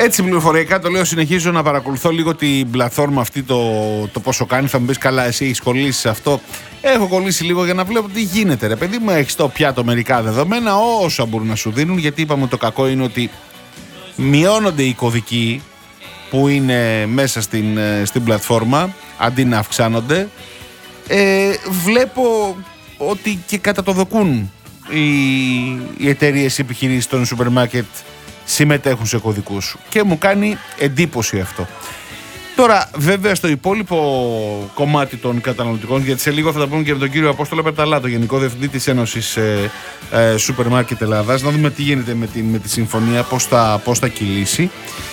Έτσι πληροφοριακά το λέω, συνεχίζω να παρακολουθώ λίγο την πλατφόρμα αυτή, το πόσο κάνει. Θα μου πεις, καλά, εσύ έχεις κολλήσει σε αυτό. Έχω κολλήσει λίγο για να βλέπω τι γίνεται, ρε παιδί μου. Έχεις το πιάτο μερικά δεδομένα, όσα μπορούν να σου δίνουν, γιατί είπαμε το κακό είναι ότι μειώνονται οι κωδικοί που είναι μέσα στην πλατφόρμα αντί να αυξάνονται. Βλέπω ότι και κατά το δοκούν οι εταιρείες, οι επιχειρήσεις των σούπερ μάρκετ συμμετέχουν σε κωδικούς και μου κάνει εντύπωση αυτό. Τώρα βέβαια στο υπόλοιπο κομμάτι των καταναλωτικών, γιατί σε λίγο θα τα πούμε και με τον κύριο Απόστολο Περταλά, το Γενικό Διευθυντή της Ένωσης Σούπερ Μάρκετ Ελλάδας, να δούμε τι γίνεται με τη συμφωνία, πώς θα κυλήσει.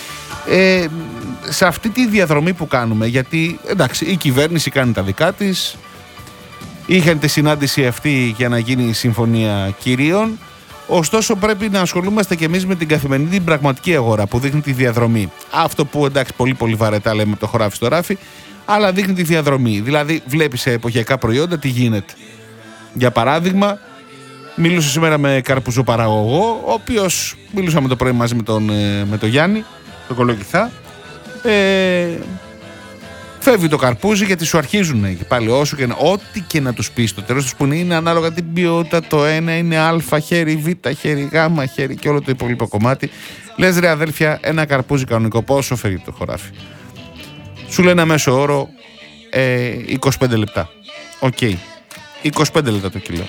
Σε αυτή τη διαδρομή που κάνουμε, γιατί εντάξει, η κυβέρνηση κάνει τα δικά της, είχαν τη συνάντηση αυτή για να γίνει η συμφωνία κυρίων. Ωστόσο πρέπει να ασχολούμαστε και εμείς με την καθημερινή, την πραγματική αγορά που δείχνει τη διαδρομή. Αυτό που εντάξει πολύ βαρετά λέμε από το χωράφι στο ράφι, αλλά δείχνει τη διαδρομή. Δηλαδή βλέπεις σε εποχιακά προϊόντα τι γίνεται. Για παράδειγμα, μίλησα σήμερα με καρπουζοπαραγωγό, ο οποίος μιλούσαμε το πρωί μαζί με τον Γιάννη, τον Κολοκυθά. Φεύγει το καρπούζι γιατί σου αρχίζουν και πάλι όσο και ό,τι και να τους πεις, το τέλος τους πούνε είναι ανάλογα την ποιότητα. Το ένα είναι α χέρι, β χέρι, γ χέρι και όλο το υπόλοιπο κομμάτι. Λες ρε αδέλφια, ένα καρπούζι κανονικό πόσο φεύγει το χωράφι? Σου λένε μέσο όρο 25 λεπτά. Οκ. 25 λεπτά το κιλό.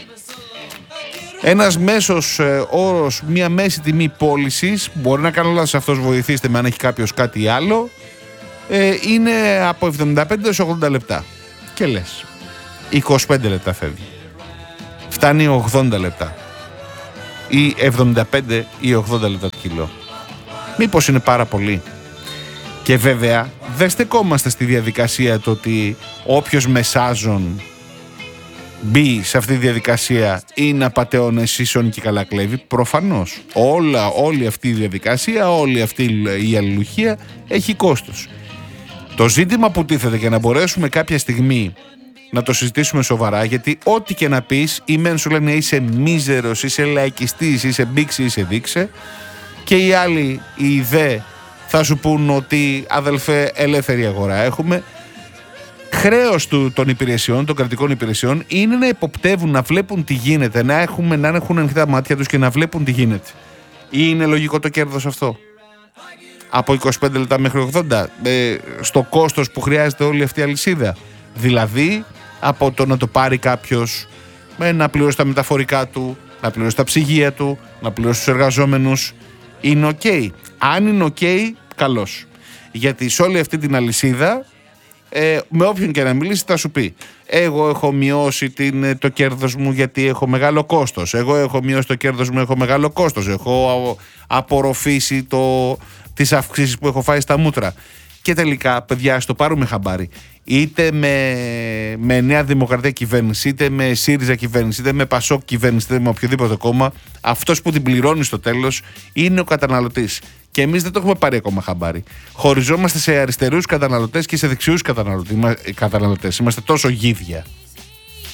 Ένας μέσος όρος, μια μέση τιμή πώλησης, μπορεί να κάνω λάθος αυτός, βοηθήστε με αν έχει κάποιος κάτι άλλο, είναι από 75 έως 80 λεπτά. Και λες 25 λεπτά φεύγει. Φτάνει 80 λεπτά ή 75 ή 80 λεπτά το κιλό. Μήπως είναι πάρα πολύ? Και βέβαια δεν στεκόμαστε στη διαδικασία το ότι όποιος μεσάζων μπει σε αυτή τη διαδικασία είναι απατεώνες, ίσον και καλά κλέβει. Προφανώς όλη αυτή η διαδικασία, όλη αυτή η αλληλουχία έχει κόστος. Το ζήτημα που τίθεται, και να μπορέσουμε κάποια στιγμή να το συζητήσουμε σοβαρά, γιατί ό,τι και να πεις, οι μεν σου λένε είσαι μίζερος, είσαι λαϊκιστής, είσαι μπήξη, είσαι δείξε, και οι άλλοι, οι δε, θα σου πούν ότι αδελφέ, ελεύθερη αγορά έχουμε. Χρέος των υπηρεσιών, των κρατικών υπηρεσιών, είναι να υποπτεύουν, να βλέπουν τι γίνεται, να έχουν ανοιχτά τα μάτια τους και να βλέπουν τι γίνεται. Είναι λογικό το κέρδος αυτό? Από 25 λεπτά μέχρι 80, στο κόστος που χρειάζεται όλη αυτή η αλυσίδα. Δηλαδή, από το να το πάρει κάποιος, να πληρώσει τα μεταφορικά του, να πληρώσει τα ψυγεία του, να πληρώσει τους εργαζόμενους, είναι ok. Αν είναι ok, καλώς. Γιατί σε όλη αυτή την αλυσίδα, με όποιον και να μιλήσει θα σου πει, εγώ έχω μειώσει το κέρδος μου γιατί έχω μεγάλο κόστος, εγώ έχω μειώσει το κέρδος μου, έχω μεγάλο κόστος, έχω απορροφήσει τις αυξήσεις που έχω φάει στα μούτρα. Και τελικά, παιδιά, στο πάρουμε χαμπάρι, είτε με Νέα Δημοκρατία κυβέρνηση, είτε με ΣΥΡΙΖΑ κυβέρνηση, είτε με ΠΑΣΟΚ κυβέρνηση, είτε με οποιοδήποτε κόμμα, αυτός που την πληρώνει στο τέλος είναι ο καταναλωτής. Και εμείς δεν το έχουμε πάρει ακόμα χαμπάρι. Χωριζόμαστε σε αριστερούς καταναλωτές και σε δεξιούς καταναλωτές. Είμαστε τόσο γίδια.